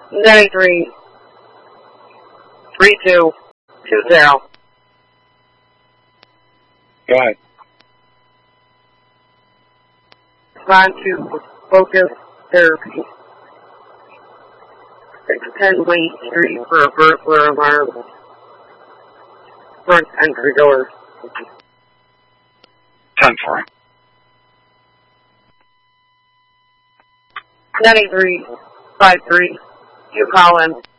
93 3220. Go ahead. Respond to focus therapy. 610 Wayne Street for a burglar alarm. Front entry door. 10-4. 9353. You call in.